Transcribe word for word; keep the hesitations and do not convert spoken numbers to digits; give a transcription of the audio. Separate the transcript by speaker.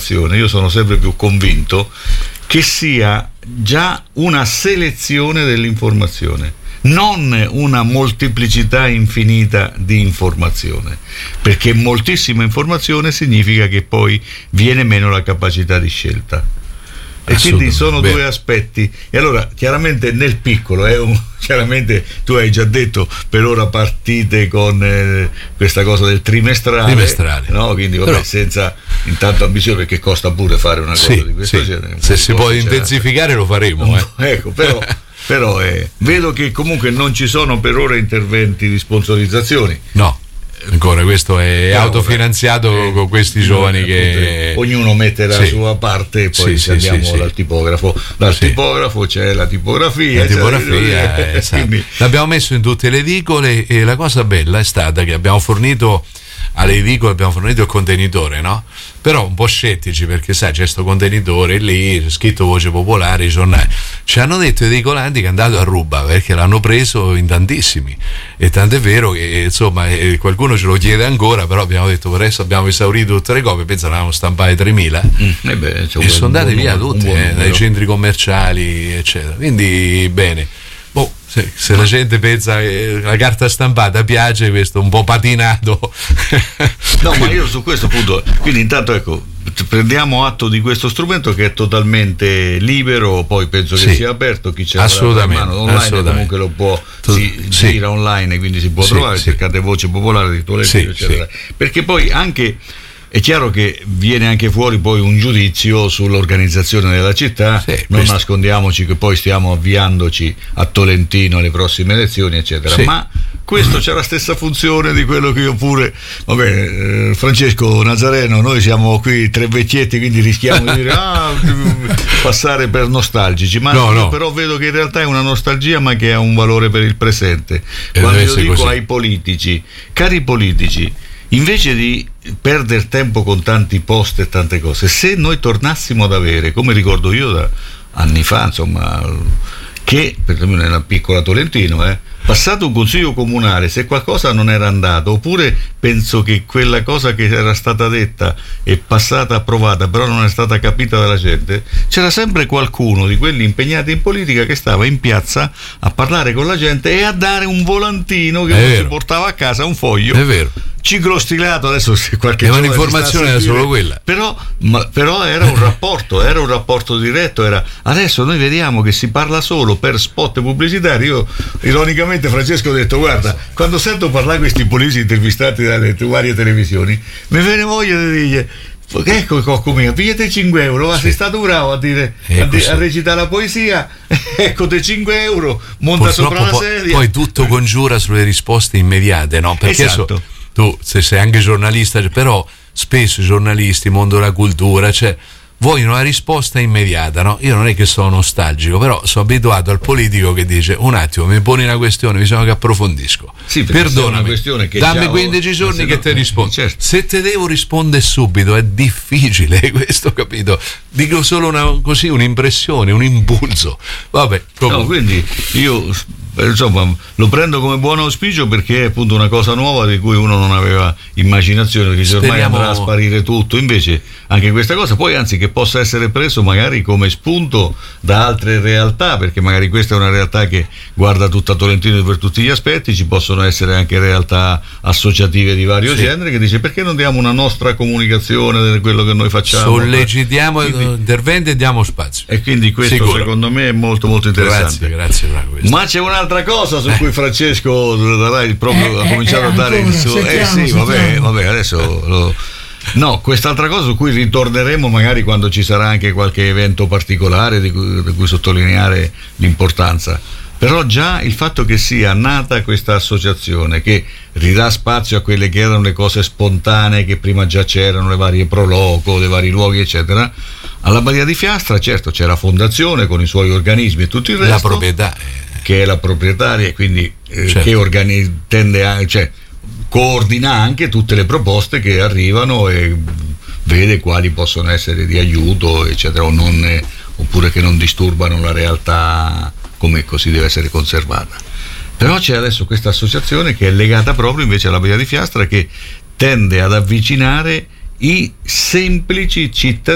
Speaker 1: dell'informazione, io sono sempre più convinto che sia già una selezione dell'informazione, non una molteplicità infinita di informazione, perché moltissima informazione significa che poi viene meno la capacità di scelta. E quindi sono due aspetti. E allora chiaramente nel piccolo è un, chiaramente tu hai già detto per ora partite con eh, questa cosa del trimestrale,
Speaker 2: trimestrale.
Speaker 1: No? Quindi vabbè, però, senza intanto ambizione, perché costa pure fare una cosa
Speaker 2: sì,
Speaker 1: di questo
Speaker 2: sì.
Speaker 1: genere.
Speaker 2: Se si può intensificare lo faremo, eh.
Speaker 1: Ecco, però però eh, vedo che comunque non ci sono per ora interventi di sponsorizzazioni.
Speaker 2: No. Ancora questo è
Speaker 1: Però,
Speaker 2: autofinanziato eh, con questi giovani che
Speaker 1: ognuno mette la
Speaker 2: sì.
Speaker 1: sua parte e poi
Speaker 2: sì,
Speaker 1: andiamo
Speaker 2: sì,
Speaker 1: dal
Speaker 2: sì.
Speaker 1: tipografo dal
Speaker 2: sì.
Speaker 1: tipografo c'è la tipografia,
Speaker 2: la tipografia
Speaker 1: cioè,
Speaker 2: eh, esatto.
Speaker 1: Quindi...
Speaker 2: l'abbiamo messo in tutte le edicole e la cosa bella è stata che abbiamo fornito alle edicole, abbiamo fornito il contenitore, no? Però un po' scettici, perché sai c'è sto contenitore lì, c'è scritto Voce Popolare, i giornali, ci hanno detto i edicolanti che è andato a ruba perché l'hanno preso in tantissimi, e tant'è vero che insomma eh, qualcuno ce lo chiede ancora, però abbiamo detto per adesso abbiamo esaurito tutte le copie, pensano avevamo stampate tremila
Speaker 1: mm, eh beh,
Speaker 2: e sono andate via tutte eh, dai centri commerciali eccetera, quindi bene. Oh, se, se la gente pensa che la carta stampata piace, questo un po' patinato.
Speaker 1: No, ma io su questo punto, quindi intanto ecco, prendiamo atto di questo strumento che è totalmente libero, poi penso che sì. sia aperto, chi ce l'ha in mano online comunque lo può, si sì. gira online, quindi si può sì, trovare, sì. cercate Voce Popolare di Tolentino, sì, eccetera. Sì. Perché poi anche è chiaro che viene anche fuori poi un giudizio sull'organizzazione della città, sì, non questo. Nascondiamoci che poi stiamo avviandoci a Tolentino alle prossime elezioni, eccetera, sì. ma questo c'è la stessa funzione di quello che io pure, vabbè, eh, Francesco Nazareno, noi siamo qui tre vecchietti, quindi rischiamo di dire ah, passare per nostalgici, ma
Speaker 2: no, no.
Speaker 1: però vedo che in realtà è una nostalgia ma che ha un valore per il presente. E quando io dico così. Ai politici, cari politici, invece di perdere tempo con tanti post e tante cose, se noi tornassimo ad avere, come ricordo io da anni fa, insomma, che per esempio nella piccola Tolentino, eh, passato un consiglio comunale, se qualcosa non era andato, oppure penso che quella cosa che era stata detta è passata approvata però non è stata capita dalla gente, c'era sempre qualcuno di quelli impegnati in politica che stava in piazza a parlare con la gente e a dare un volantino che non si portava a casa, un foglio.
Speaker 2: È vero.
Speaker 1: Ciclo stilato, adesso se qualche
Speaker 2: ma l'informazione era solo quella,
Speaker 1: però, ma, però era un rapporto era un rapporto diretto, era adesso noi vediamo che si parla solo per spot pubblicitari. Io ironicamente Francesco ho detto guarda, quando sento parlare questi politici intervistati dalle varie televisioni mi viene voglia di dire ecco come pigliate cinque euro, ma sì. sei stato bravo a dire a, di, a recitare la poesia, ecco te cinque euro, monta
Speaker 2: purtroppo
Speaker 1: sopra la
Speaker 2: poi,
Speaker 1: sedia,
Speaker 2: poi tutto congiura sulle risposte immediate, no? Perché
Speaker 1: esatto.
Speaker 2: so, tu se sei anche giornalista, però spesso i giornalisti, mondo della cultura, cioè vogliono una risposta immediata, no? Io non è che sono nostalgico, però sono abituato al politico che dice un attimo, mi poni una questione, bisogna che approfondisco,
Speaker 1: sì,
Speaker 2: perdonami,
Speaker 1: che
Speaker 2: dammi
Speaker 1: già,
Speaker 2: quindici giorni che
Speaker 1: no,
Speaker 2: ti rispondo,
Speaker 1: certo.
Speaker 2: Se te devo rispondere subito è difficile questo, capito? Dico solo una, così un'impressione, un impulso, vabbè,
Speaker 1: no, quindi io insomma lo prendo come buon auspicio, perché è appunto una cosa nuova di cui uno non aveva immaginazione, perché ormai
Speaker 2: Speriamo...
Speaker 1: andrà a sparire tutto, invece anche questa cosa poi anzi che possa essere preso magari come spunto da altre realtà, perché magari questa è una realtà che guarda tutta Tolentino per tutti gli aspetti, ci possono essere anche realtà associative di vario sì. genere che dice perché non diamo una nostra comunicazione di quello che noi facciamo,
Speaker 2: sollecitiamo interventi e diamo spazio,
Speaker 1: e quindi questo Sicuro. secondo me è molto molto interessante.
Speaker 2: Grazie, grazie
Speaker 1: ma c'è un'altra cosa su cui Francesco dai, proprio, ha cominciato eh, a dare il suo eh sì vabbè, vabbè adesso lo... no, quest'altra cosa su cui ritorneremo magari quando ci sarà anche qualche evento particolare di cui, di cui sottolineare l'importanza, però già il fatto che sia nata questa associazione che ridà spazio a quelle che erano le cose spontanee che prima già c'erano, le varie proloco, le vari luoghi eccetera, alla Badia di Fiastra certo c'è la fondazione con i suoi organismi e tutto il resto,
Speaker 2: la proprietà
Speaker 1: che è la proprietaria e quindi eh,
Speaker 2: certo.
Speaker 1: che organi- tende a, cioè, coordina anche tutte le proposte che arrivano e vede quali possono essere di aiuto eccetera o non, eh, oppure che non disturbano la realtà come così deve essere conservata. Però c'è adesso questa associazione che è legata proprio invece alla Badia di Fiastra, che tende ad avvicinare i semplici cittadini